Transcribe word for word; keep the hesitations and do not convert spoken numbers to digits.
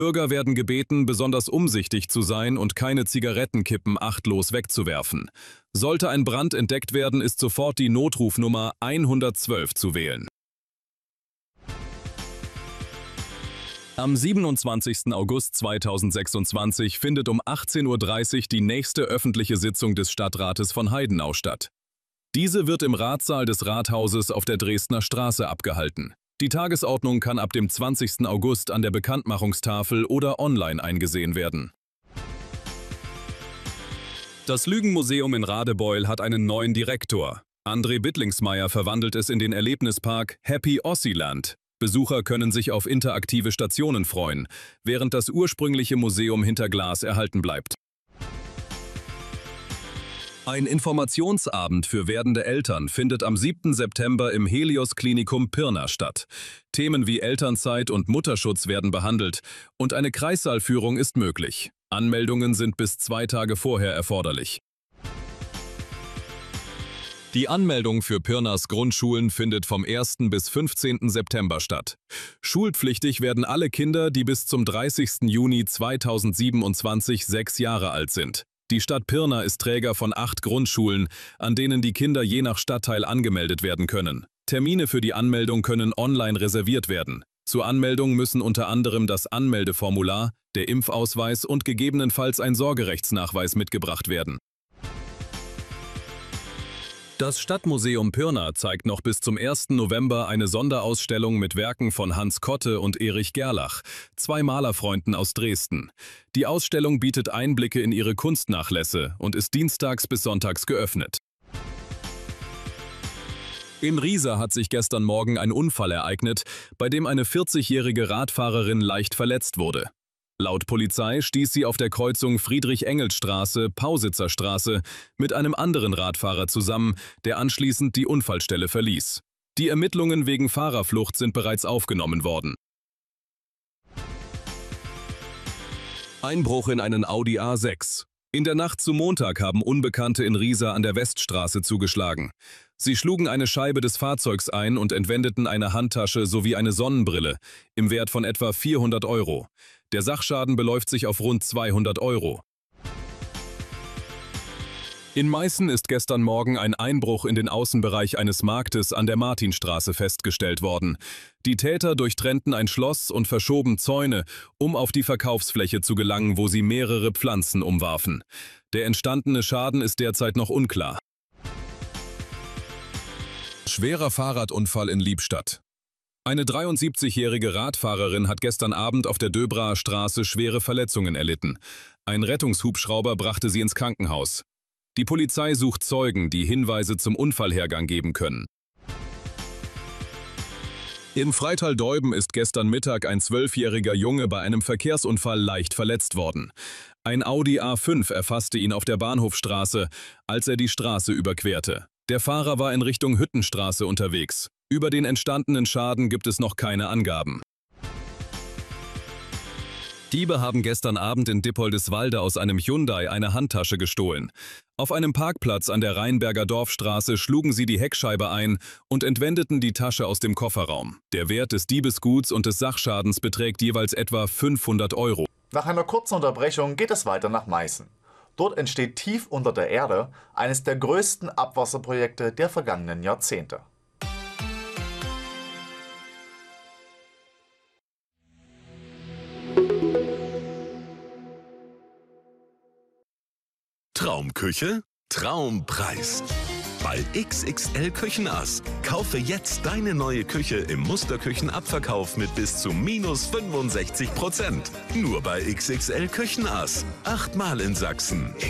Bürger werden gebeten, besonders umsichtig zu sein und keine Zigarettenkippen achtlos wegzuwerfen. Sollte ein Brand entdeckt werden, ist sofort die Notrufnummer hundertzwölf zu wählen. Am siebenundzwanzigsten August zweitausendsechsundzwanzig findet um achtzehn Uhr dreißig die nächste öffentliche Sitzung des Stadtrates von Heidenau statt. Diese wird im Ratssaal des Rathauses auf der Dresdner Straße abgehalten. Die Tagesordnung kann ab dem zwanzigsten August an der Bekanntmachungstafel oder online eingesehen werden. Das Lügenmuseum in Radebeul hat einen neuen Direktor. André Bittlingsmeier verwandelt es in den Erlebnispark Happy Ossiland. Besucher können sich auf interaktive Stationen freuen, während das ursprüngliche Museum hinter Glas erhalten bleibt. Ein Informationsabend für werdende Eltern findet am siebten September im Helios-Klinikum Pirna statt. Themen wie Elternzeit und Mutterschutz werden behandelt und eine Kreissaalführung ist möglich. Anmeldungen sind bis zwei Tage vorher erforderlich. Die Anmeldung für Pirnas Grundschulen findet vom ersten bis fünfzehnten September statt. Schulpflichtig werden alle Kinder, die bis zum dreißigsten Juni zweitausendsiebenundzwanzig sechs Jahre alt sind. Die Stadt Pirna ist Träger von acht Grundschulen, an denen die Kinder je nach Stadtteil angemeldet werden können. Termine für die Anmeldung können online reserviert werden. Zur Anmeldung müssen unter anderem das Anmeldeformular, der Impfausweis und gegebenenfalls ein Sorgerechtsnachweis mitgebracht werden. Das Stadtmuseum Pirna zeigt noch bis zum ersten November eine Sonderausstellung mit Werken von Hans Kotte und Erich Gerlach, zwei Malerfreunden aus Dresden. Die Ausstellung bietet Einblicke in ihre Kunstnachlässe und ist dienstags bis sonntags geöffnet. In Riesa hat sich gestern Morgen ein Unfall ereignet, bei dem eine vierzigjährige Radfahrerin leicht verletzt wurde. Laut Polizei stieß sie auf der Kreuzung Friedrich-Engels-Straße-Pausitzer-Straße mit einem anderen Radfahrer zusammen, der anschließend die Unfallstelle verließ. Die Ermittlungen wegen Fahrerflucht sind bereits aufgenommen worden. Einbruch in einen Audi A sechs. In der Nacht zu Montag haben Unbekannte in Riesa an der Weststraße zugeschlagen. Sie schlugen eine Scheibe des Fahrzeugs ein und entwendeten eine Handtasche sowie eine Sonnenbrille im Wert von etwa vierhundert Euro. Der Sachschaden beläuft sich auf rund zweihundert Euro. In Meißen ist gestern Morgen ein Einbruch in den Außenbereich eines Marktes an der Martinstraße festgestellt worden. Die Täter durchtrennten ein Schloss und verschoben Zäune, um auf die Verkaufsfläche zu gelangen, wo sie mehrere Pflanzen umwarfen. Der entstandene Schaden ist derzeit noch unklar. Schwerer Fahrradunfall in Liebstadt. Eine dreiundsiebzigjährige Radfahrerin hat gestern Abend auf der Döbraer Straße schwere Verletzungen erlitten. Ein Rettungshubschrauber brachte sie ins Krankenhaus. Die Polizei sucht Zeugen, die Hinweise zum Unfallhergang geben können. In Freital-Deuben ist gestern Mittag ein zwölfjähriger Junge bei einem Verkehrsunfall leicht verletzt worden. Ein Audi A fünf erfasste ihn auf der Bahnhofstraße, als er die Straße überquerte. Der Fahrer war in Richtung Hüttenstraße unterwegs. Über den entstandenen Schaden gibt es noch keine Angaben. Diebe haben gestern Abend in Dippoldiswalde aus einem Hyundai eine Handtasche gestohlen. Auf einem Parkplatz an der Rheinberger Dorfstraße schlugen sie die Heckscheibe ein und entwendeten die Tasche aus dem Kofferraum. Der Wert des Diebesguts und des Sachschadens beträgt jeweils etwa fünfhundert Euro. Nach einer kurzen Unterbrechung geht es weiter nach Meißen. Dort entsteht tief unter der Erde eines der größten Abwasserprojekte der vergangenen Jahrzehnte. Traumküche? Traumpreis. Bei X X L Küchenass. Kaufe jetzt deine neue Küche im Musterküchenabverkauf mit bis zu minus fünfundsechzig Prozent. Nur bei X X L Küchenass. Achtmal in Sachsen.